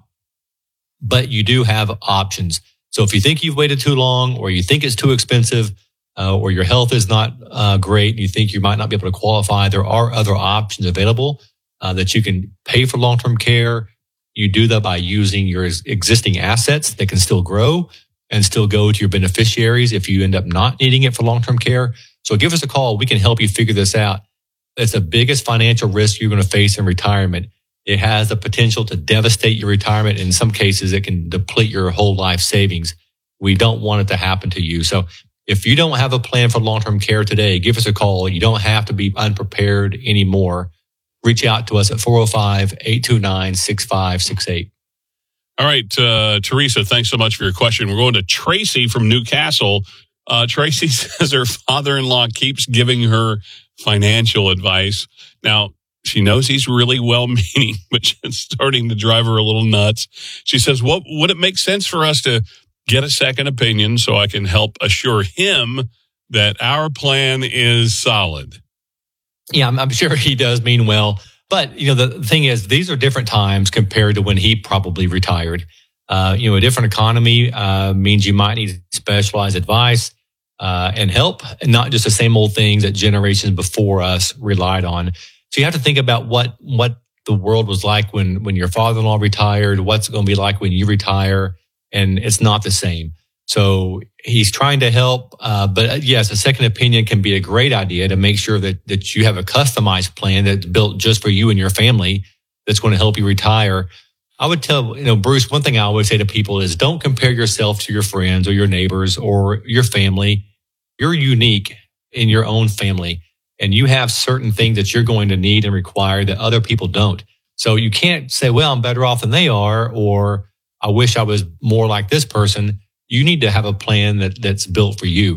[SPEAKER 2] But you do have options. So if you think you've waited too long or you think it's too expensive uh, or your health is not uh, great and you think you might not be able to qualify, there are other options available uh, that you can pay for long-term care. You do that by using your existing assets that can still grow and still go to your beneficiaries if you end up not needing it for long-term care. So give us a call. We can help you figure this out. It's the biggest financial risk you're going to face in retirement. It has the potential to devastate your retirement. In some cases, it can deplete your whole life savings. We don't want it to happen to you. So if you don't have a plan for long-term care today, give us a call. You don't have to be unprepared anymore. Reach out to us at four oh five, eight two nine, six five six eight.
[SPEAKER 1] All right, uh, Teresa, thanks so much for your question. We're going to Tracy from Newcastle. Uh, Tracy says her father-in-law keeps giving her financial advice. Now, she knows he's really well-meaning, but it's starting to drive her a little nuts. She says, "What would it make sense for us to get a second opinion so I can help assure him that our plan is solid?"
[SPEAKER 2] Yeah, I'm, I'm sure he does mean well. But, you know, the thing is, these are different times compared to when he probably retired. Uh, you know, a different economy uh, means you might need specialized advice uh, and help, and not just the same old things that generations before us relied on. So you have to think about what what the world was like when, when your father-in-law retired, what's it going to be like when you retire, and it's not the same. So he's trying to help, uh, but yes, a second opinion can be a great idea to make sure that, that you have a customized plan that's built just for you and your family that's going to help you retire. I would tell, you know, Bruce, one thing I always say to people is don't compare yourself to your friends or your neighbors or your family. You're unique in your own family, and you have certain things that you're going to need and require that other people don't. So you can't say, well, I'm better off than they are, or I wish I was more like this person. You need to have a plan that, that's built for you.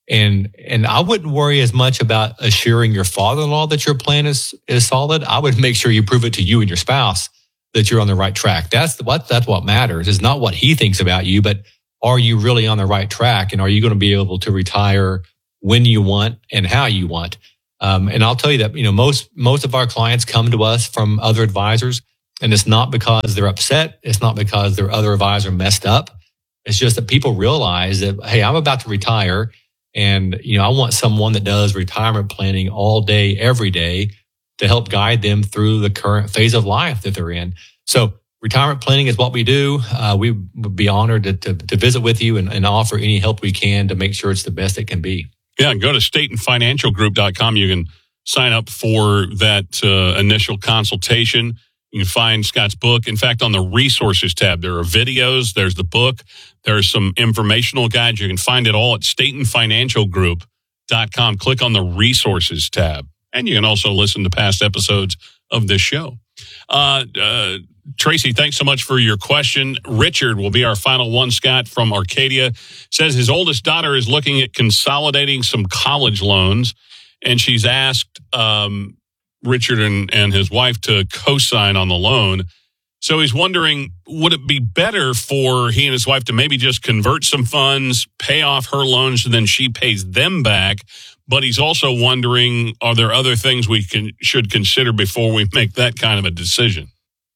[SPEAKER 2] And and I wouldn't worry as much about assuring your father-in-law that your plan is is solid. I would make sure you prove it to you and your spouse that you're on the right track. That's what that's what matters. It's not what he thinks about you, but are you really on the right track? And are you going to be able to retire when you want and how you want? Um, and I'll tell you that, you know, most most of our clients come to us from other advisors, and it's not because they're upset. It's not because their other advisor messed up. It's just that people realize that, hey, I'm about to retire. And, you know, I want someone that does retirement planning all day, every day to help guide them through the current phase of life that they're in. So retirement planning is what we do. Uh, we would be honored to, to, to visit with you and, and offer any help we can to make sure it's the best it can be.
[SPEAKER 1] Yeah, go to Staten Financial Group dot com. You can sign up for that uh, initial consultation. You can find Scott's book. In fact, on the resources tab, there are videos. There's the book. There's some informational guides. You can find it all at Staten Financial Group dot com. Click on the resources tab. And you can also listen to past episodes of this show. Uh, uh, Tracy, thanks so much for your question. Richard will be our final one. Scott from Arcadia says his oldest daughter is looking at consolidating some college loans, and she's asked um, Richard and, and his wife to co-sign on the loan. So he's wondering, would it be better for he and his wife to maybe just convert some funds, pay off her loans, and then she pays them back? But he's also wondering, are there other things we can should consider before we make that kind of a decision?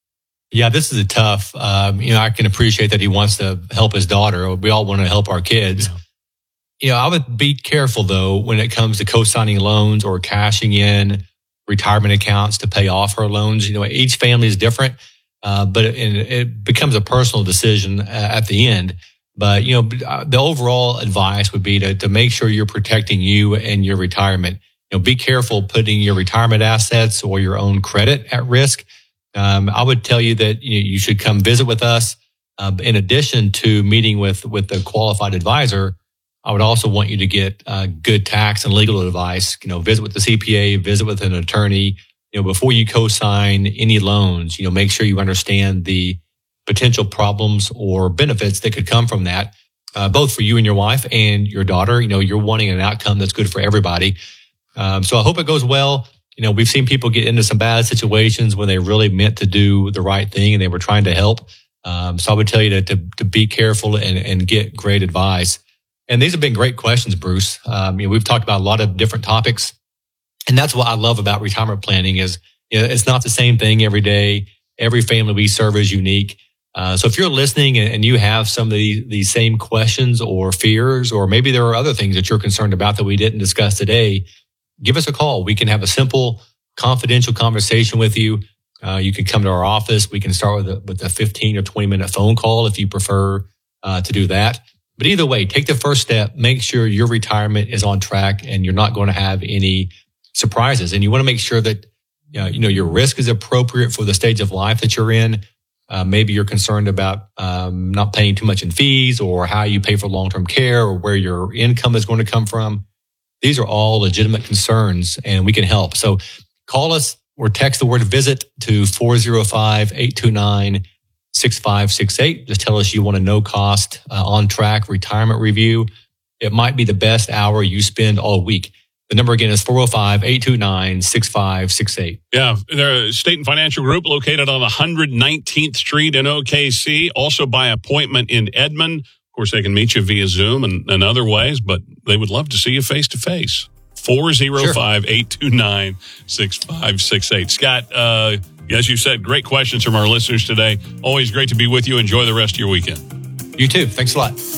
[SPEAKER 2] Yeah, this is a tough, um, you know, I can appreciate that he wants to help his daughter. We all want to help our kids. Yeah. You know, I would be careful, though, when it comes to co-signing loans or cashing in retirement accounts to pay off her loans. You know, each family is different, uh, but it, it becomes a personal decision at the end. But, you know, the overall advice would be to, to make sure you're protecting you and your retirement. You know, be careful putting your retirement assets or your own credit at risk. Um, I would tell you that you, you should come visit with us. Uh, in addition to meeting with, with a qualified advisor, I would also want you to get uh, good tax and legal advice. You know, visit with the C P A, visit with an attorney. You know, before you co-sign any loans, you know, make sure you understand the potential problems or benefits that could come from that, uh, both for you and your wife and your daughter. You know, you're wanting an outcome that's good for everybody. Um, so I hope it goes well. You know, we've seen people get into some bad situations when they really meant to do the right thing and they were trying to help. Um, so I would tell you to, to, to be careful and, and get great advice. And these have been great questions, Bruce. Um, you know, we've talked about a lot of different topics, and that's what I love about retirement planning is, you know, it's not the same thing every day. Every family we serve is unique. Uh, so if you're listening and, and you have some of these, these same questions or fears, or maybe there are other things that you're concerned about that we didn't discuss today, give us a call. We can have a simple, confidential conversation with you. Uh, you can come to our office. We can start with a, with a fifteen or twenty minute phone call if you prefer uh, to do that. But either way, take the first step. Make sure your retirement is on track and you're not going to have any surprises. And you want to make sure that you know, you know your risk is appropriate for the stage of life that you're in. Uh, maybe you're concerned about um, not paying too much in fees, or how you pay for long-term care, or where your income is going to come from. These are all legitimate concerns, and we can help. So call us or text the word visit to four oh five, eight two nine, six five six eight. Just tell us you want a no-cost, uh, on-track retirement review. It might be the best hour you spend all week. The number again is four oh five, eight two nine, six five six eight.
[SPEAKER 1] Yeah, they're Staten Financial Group, located on one hundred nineteenth Street in O K C, also by appointment in Edmond. Of course, they can meet you via Zoom and, and other ways, but they would love to see you face-to-face. four oh five, eight two nine, six five six eight. Scott, uh, as you said, great questions from our listeners today. Always great to be with you. Enjoy the rest of your weekend.
[SPEAKER 2] You too. Thanks a lot.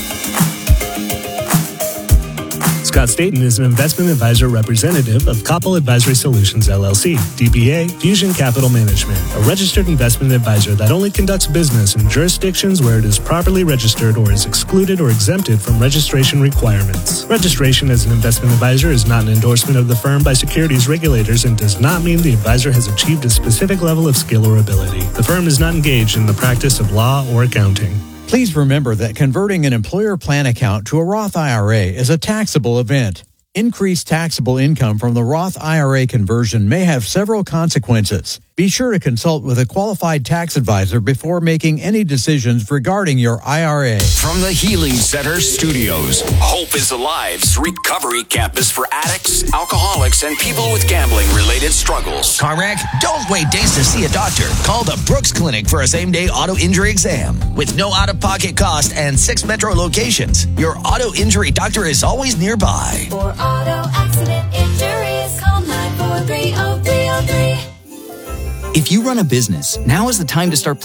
[SPEAKER 3] Scott Staten is an investment advisor representative of Koppel Advisory Solutions, L L C, D B A, Fusion Capital Management, a registered investment advisor that only conducts business in jurisdictions where it is properly registered or is excluded or exempted from registration requirements. Registration as an investment advisor is not an endorsement of the firm by securities regulators and does not mean the advisor has achieved a specific level of skill or ability. The firm is not engaged in the practice of law or accounting.
[SPEAKER 8] Please remember that converting an employer plan account to a Roth I R A is a taxable event. Increased taxable income from the Roth I R A conversion may have several consequences. Be Be sure to consult with a qualified tax advisor before making any decisions regarding your I R A.
[SPEAKER 9] From the Healing Center Studios, Hope is Alive's recovery campus for addicts, alcoholics, and people with gambling-related struggles.
[SPEAKER 10] Car wreck? Don't wait days to see a doctor. Call the Brooks Clinic for a same-day auto injury exam. With no out-of-pocket cost and six metro locations, your auto injury doctor is always nearby.
[SPEAKER 11] For auto accident injuries, call nine four three, oh three oh three.
[SPEAKER 12] If you run a business, now is the time to start